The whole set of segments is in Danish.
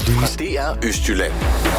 fra DR Østjylland.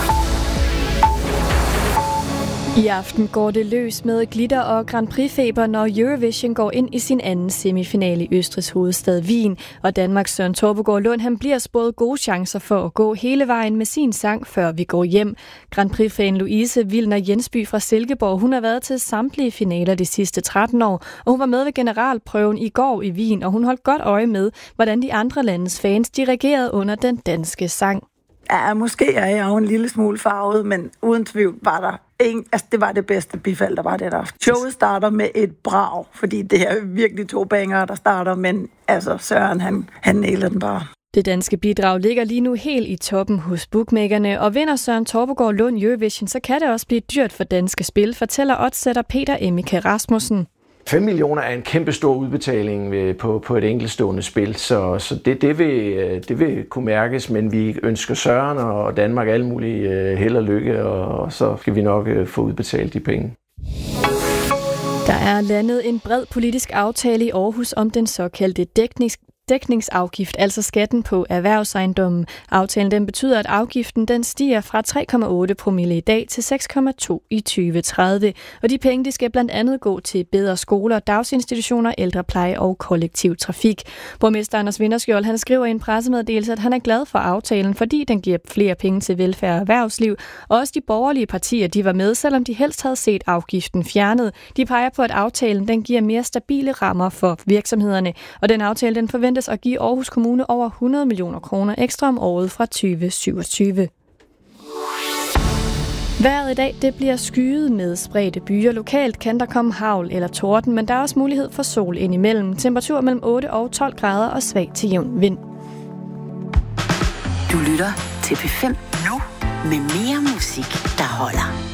I aften går det løs med glitter og Grand Prix-feber, når Eurovision går ind i sin anden semifinale i Østrigs hovedstad Wien. Og Danmarks Søren Torpegaard Lund, han bliver spået gode chancer for at gå hele vejen med sin sang, før vi går hjem. Grand Prix-fan Louise Wilner Jensby fra Silkeborg, hun har været til samtlige finaler de sidste 13 år, og hun var med ved generalprøven i går i Wien, og hun holdt godt øje med, hvordan de andre landes fans reagerede under den danske sang. Ja, måske er jeg jo en lille smule farvet, men uden tvivl var der det var det bedste bifald, der var det der. Showet starter med et brag, fordi det er virkelig 2 bangere, der starter, men altså Søren, han nailer den bare. Det danske bidrag ligger lige nu helt i toppen hos bookmakerne, og vinder Søren Torpegaard Lund Eurovision, så kan det også blive dyrt for danske spil, fortæller oddsætter Peter Emmike Rasmussen. 5 millioner er en kæmpe stor udbetaling på et enkeltstående spil, så det vil kunne mærkes, men vi ønsker Søren og Danmark alle mulige held og lykke, og så skal vi nok få udbetalt de penge. Der er landet en bred politisk aftale i Aarhus om den såkaldte dækningsafgift, altså skatten på erhvervsejendommen. Aftalen den betyder, at afgiften den stiger fra 3,8 promille i dag til 6,2 i 2030. Og de penge de skal blandt andet gå til bedre skoler, dagsinstitutioner, ældrepleje og kollektiv trafik. Borgmester Anders Vinterskjold han skriver i en pressemeddelelse, at han er glad for aftalen, fordi den giver flere penge til velfærd og erhvervsliv. Og også de borgerlige partier de var med, selvom de helst havde set afgiften fjernet. De peger på, at aftalen den giver mere stabile rammer for virksomhederne, og den aftale den forventes at give Aarhus Kommune over 100 millioner kroner ekstra om året fra 2027. Vejret i dag det bliver skyet med spredte byer. Lokalt kan der komme hagl eller torden, men der er også mulighed for sol indimellem. Temperatur mellem 8 og 12 grader og svag til jævn vind. Du lytter til P5 nu med mere musik, der holder.